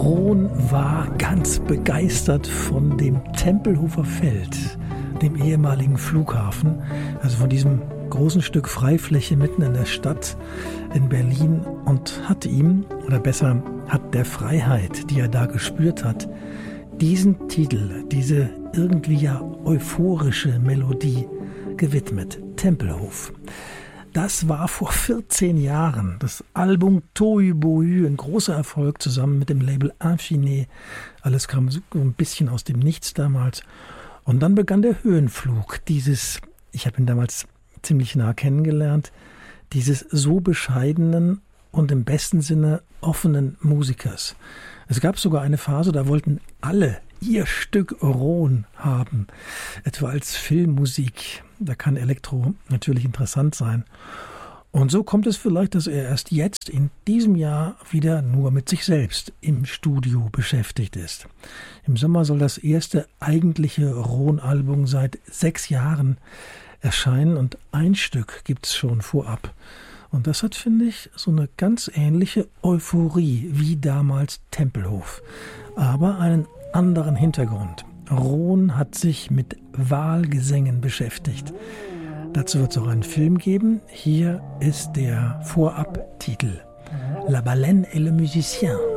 Rohn war ganz begeistert von dem Tempelhofer Feld, dem ehemaligen Flughafen, also von diesem großen Stück Freifläche mitten in der Stadt in Berlin, und hat ihm, oder besser hat der Freiheit, die er da gespürt hat, diesen Titel, diese irgendwie ja euphorische Melodie gewidmet, Tempelhof. Das war vor 14 Jahren das Album Tohu Bohu, ein großer Erfolg zusammen mit dem Label Infiné. Alles kam so ein bisschen aus dem Nichts damals. Und dann begann der Höhenflug dieses, ich habe ihn damals ziemlich nah kennengelernt, dieses so bescheidenen und im besten Sinne offenen Musikers. Es gab sogar eine Phase, da wollten alle ihr Stück Rohn haben, etwa als Filmmusik. Da kann Elektro natürlich interessant sein. Und so kommt es vielleicht, dass er erst jetzt in diesem Jahr wieder nur mit sich selbst im Studio beschäftigt ist. Im Sommer soll das erste eigentliche Rohn-Album seit 6 Jahren erscheinen und ein Stück gibt es schon vorab. Und das hat, finde ich, so eine ganz ähnliche Euphorie wie damals Tempelhof, aber einen anderen Hintergrund. Rohn hat sich mit Wahlgesängen beschäftigt. Dazu wird es auch einen Film geben. Hier ist der Vorabtitel: La Baleine et le Musicien.